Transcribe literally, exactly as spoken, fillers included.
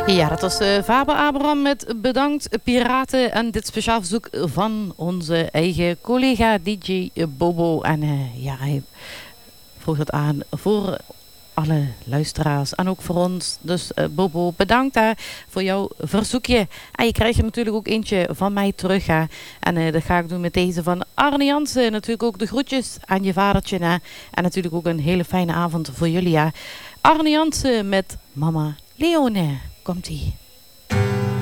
Ja, dat was uh, Faber Abraham met Bedankt Piraten. En dit speciaal verzoek van onze eigen collega D J Bobo. En uh, ja, hij vroeg het aan voor alle luisteraars en ook voor ons. Dus uh, Bobo, bedankt uh, voor jouw verzoekje. En je krijgt er natuurlijk ook eentje van mij terug. Hè. En uh, dat ga ik doen met deze van Arne Jansen. Natuurlijk ook de groetjes aan je vadertje. Hè. En natuurlijk ook een hele fijne avond voor jullie. Hè. Arne Jansen met Mama Leone. Komt-ie.